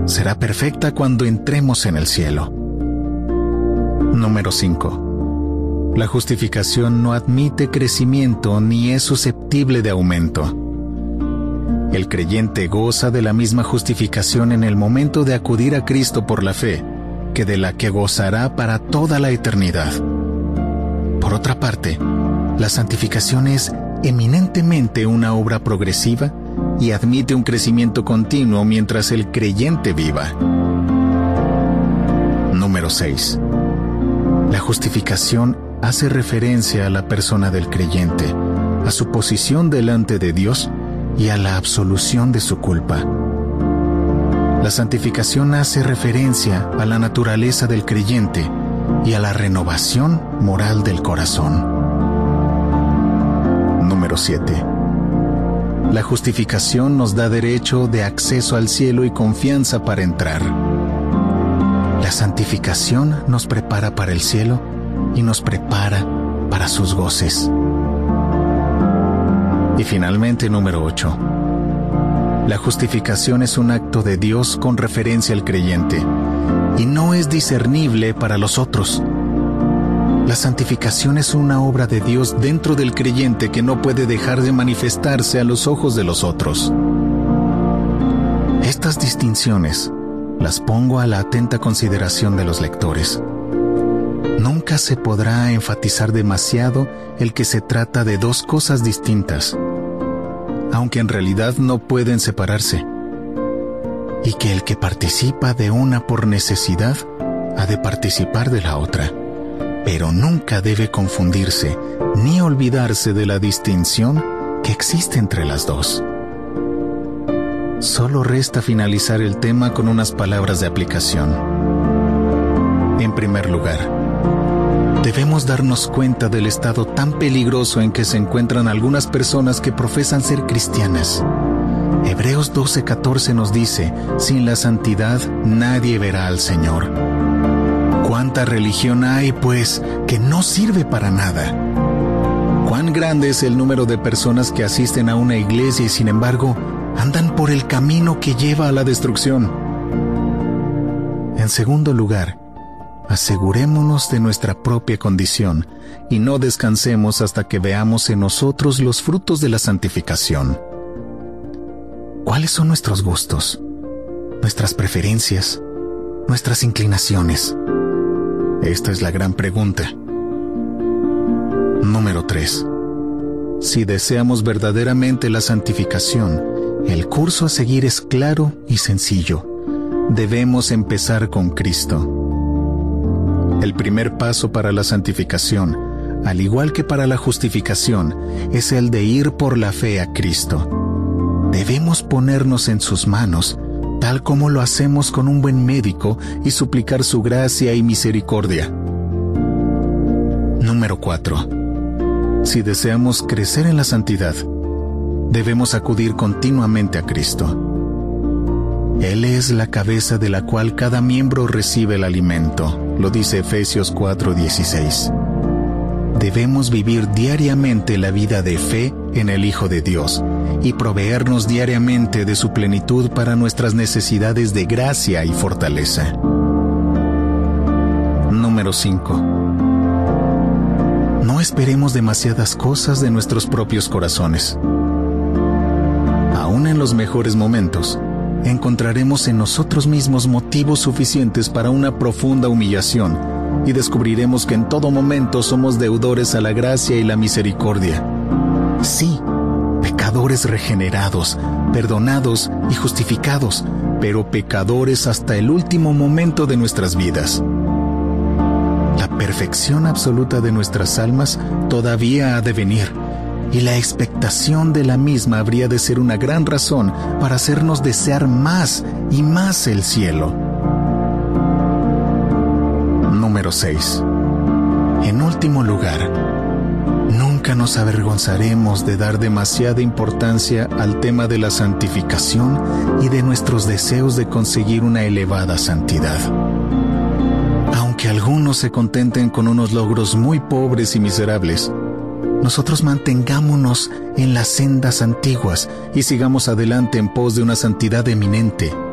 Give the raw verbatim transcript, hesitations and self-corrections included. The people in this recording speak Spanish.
será perfecta cuando entremos en el cielo. Número cinco. La justificación no admite crecimiento ni es susceptible de aumento. El creyente goza de la misma justificación en el momento de acudir a Cristo por la fe, que de la que gozará para toda la eternidad. Por otra parte, la santificación es eminentemente una obra progresiva y admite un crecimiento continuo mientras el creyente viva. Número seis. La justificación hace referencia a la persona del creyente, a su posición delante de Dios y a la absolución de su culpa. La santificación hace referencia a la naturaleza del creyente y a la renovación moral del corazón. Número siete. La justificación nos da derecho de acceso al cielo y confianza para entrar. La santificación nos prepara para el cielo y nos prepara para sus goces. Y finalmente, número ocho. La justificación es un acto de Dios con referencia al creyente y no es discernible para los otros. La santificación es una obra de Dios dentro del creyente que no puede dejar de manifestarse a los ojos de los otros. Estas distinciones las pongo a la atenta consideración de los lectores. Nunca se podrá enfatizar demasiado el que se trata de dos cosas distintas, aunque en realidad no pueden separarse, y que el que participa de una por necesidad ha de participar de la otra, pero nunca debe confundirse ni olvidarse de la distinción que existe entre las dos. Solo resta finalizar el tema con unas palabras de aplicación. En primer lugar, debemos darnos cuenta del estado tan peligroso en que se encuentran algunas personas que profesan ser cristianas. Hebreos doce catorce nos dice: sin la santidad nadie verá al Señor. ¿Cuánta religión hay, pues, que no sirve para nada? ¿Cuán grande es el número de personas que asisten a una iglesia y, sin embargo, andan por el camino que lleva a la destrucción? En segundo lugar, asegurémonos de nuestra propia condición y no descansemos hasta que veamos en nosotros los frutos de la santificación. ¿Cuáles son nuestros gustos, nuestras preferencias, nuestras inclinaciones? Esta es la gran pregunta. Número tres. Si deseamos verdaderamente la santificación, el curso a seguir es claro y sencillo. Debemos empezar con Cristo. El primer paso para la santificación, al igual que para la justificación, es el de ir por la fe a Cristo. Debemos ponernos en sus manos, tal como lo hacemos con un buen médico, y suplicar su gracia y misericordia. Número cuatro. Si deseamos crecer en la santidad, debemos acudir continuamente a Cristo. Él es la cabeza de la cual cada miembro recibe el alimento, lo dice Efesios cuatro dieciséis. Debemos vivir diariamente la vida de fe en el Hijo de Dios y proveernos diariamente de su plenitud para nuestras necesidades de gracia y fortaleza. Número cinco. No esperemos demasiadas cosas de nuestros propios corazones. Aún en los mejores momentos, encontraremos en nosotros mismos motivos suficientes para una profunda humillación y descubriremos que en todo momento somos deudores a la gracia y la misericordia. Sí, pecadores regenerados, perdonados y justificados, pero pecadores hasta el último momento de nuestras vidas. La perfección absoluta de nuestras almas todavía ha de venir, y la expectación de la misma habría de ser una gran razón para hacernos desear más y más el cielo. Número seis. En último lugar, nunca nos avergonzaremos de dar demasiada importancia al tema de la santificación y de nuestros deseos de conseguir una elevada santidad. Aunque algunos se contenten con unos logros muy pobres y miserables, nosotros mantengámonos en las sendas antiguas y sigamos adelante en pos de una santidad eminente,